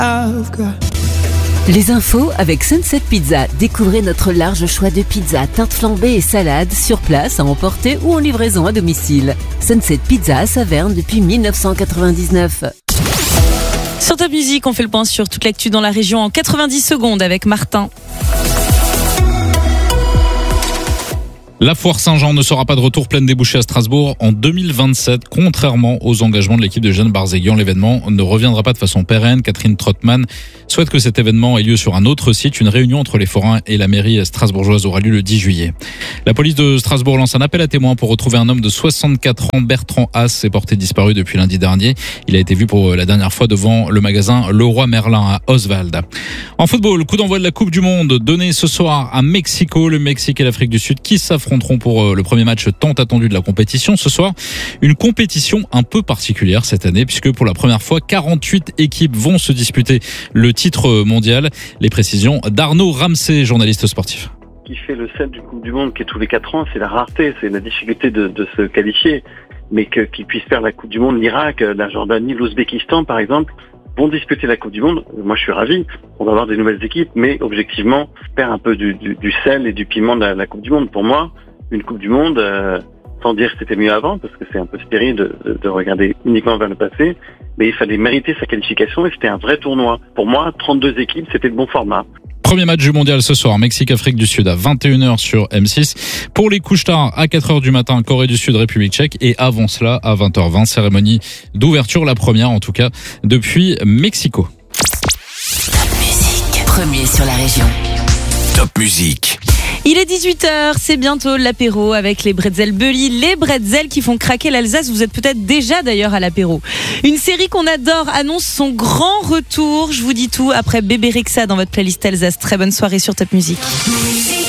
I've got. Les infos avec Sunset Pizza. Découvrez notre large choix de pizzas, tartes flambées et salades sur place, à emporter ou en livraison à domicile. Sunset Pizza à Saverne depuis 1999. Sur Top Music, on fait le point sur toute l'actu dans la région en 90 secondes avec Martin. La foire Saint-Jean ne sera pas de retour pleine débouchée à Strasbourg en 2027, contrairement aux engagements de l'équipe de Jeanne Barzeghian. L'événement ne reviendra pas de façon pérenne. Catherine Trottmann souhaite que cet événement ait lieu sur un autre site. Une réunion entre les forains et la mairie strasbourgeoise aura lieu le 10 juillet. La police de Strasbourg lance un appel à témoins pour retrouver un homme de 64 ans, Bertrand Haas, est porté disparu depuis lundi dernier. Il a été vu pour la dernière fois devant le magasin Leroy Merlin à Oswald. En football, coup d'envoi de la Coupe du Monde donné ce soir à Mexico. Le Mexique et l'Afrique du Sud qui s'affronteront pour le premier match tant attendu de la compétition. Ce soir, une compétition un peu particulière cette année puisque pour la première fois, 48 équipes vont se disputer le titre mondial. Les précisions d'Arnaud Ramsey, journaliste sportif. Qui fait le sel du Coupe du Monde qui est tous les 4 ans, c'est la rareté, c'est la difficulté de se qualifier. Mais qu'ils puissent faire la Coupe du Monde, l'Irak, la Jordanie, l'Ouzbékistan par exemple, vont disputer la Coupe du Monde. Moi je suis ravi, on va avoir des nouvelles équipes, mais objectivement, perd un peu du sel et du piment de la Coupe du Monde. Pour moi, une Coupe du Monde, sans dire que c'était mieux avant, parce que c'est un peu stérile de regarder uniquement vers le passé, mais il fallait mériter sa qualification et c'était un vrai tournoi. Pour moi, 32 équipes, c'était le bon format. Premier match du mondial ce soir, Mexique-Afrique du Sud à 21h sur M6. Pour les couches tard, à 4h du matin, Corée du Sud, République tchèque. Et avant cela, à 20h20, cérémonie d'ouverture, la première en tout cas, depuis Mexico. Top Music, premier sur la région. Top Music. Il est 18h, c'est bientôt l'apéro avec les bretzels Bully, les bretzels qui font craquer l'Alsace. Vous êtes peut-être déjà d'ailleurs à l'apéro. Une série qu'on adore annonce son grand retour. Je vous dis tout après Bébé Rexha dans votre playlist Alsace. Très bonne soirée sur Top Music.